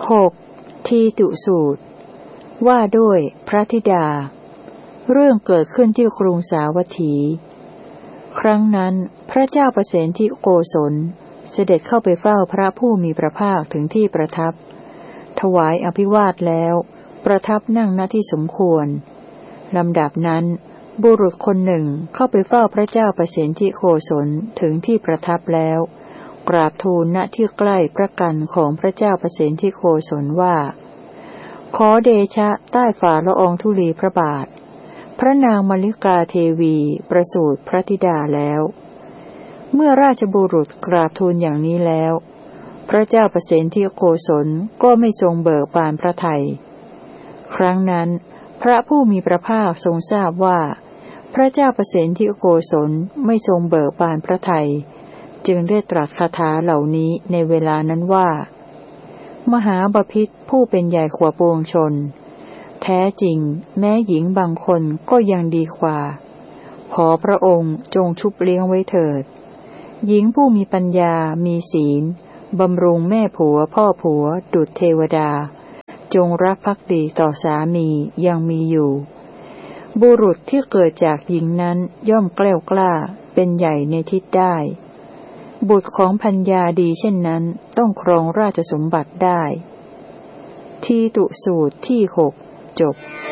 6. ทีตุสูตรว่าด้วยพระธิดาเรื่องเกิดขึ้นที่กรุงสาวัตถี ครั้งนั้นพระเจ้าประเสนทิโกศลเสด็จเข้าไปเฝ้าพระผู้มีพระภาคถึงที่ประทับถวายอภิวาทแล้วประทับนั่งณที่สมควรลำดับนั้นบุรุษคนหนึ่งเข้าไปเฝ้าพระเจ้าประเสนทิโกศลถึงที่ประทับแล้วกราบทูลณที่ใกล้พระกันของพระเจ้าประเสนทิโกศลว่าขอเดชะใต้ฝ่าละอองธุลีพระบาทพระนางมลิกาเทวีประสูติพระธิดาแล้วเมื่อราชบุรุษกราบทูลอย่างนี้แล้วพระเจ้าประเสนทิโกศลก็ไม่ทรงเบิกบานพระทัยครั้งนั้นพระผู้มีพระภาคทรงทราบว่าพระเจ้าประเสนทิโกศลไม่ทรงเบิกบานพระทัยจึงได้ตรัสคาถาเหล่านี้ในเวลานั้นว่ามหาบพิตรผู้เป็นใหญ่กว่าปวงชนแท้จริงแม้หญิงบางคนก็ยังดีกว่าขอพระองค์จงชุบเลี้ยงไว้เถิดหญิงผู้มีปัญญามีศีลบำรุงแม่ผัวพ่อผัวดุจเทวดาจงรักภักดีต่อสามียังมีอยู่บุรุษที่เกิดจากหญิงนั้นย่อมแกล้วกล้าเป็นใหญ่ในทิศได้บุตรของพัญญาดีเช่นนั้นต้องครองราชสมบัติได้ทีตุสูตรที่ 6 จบ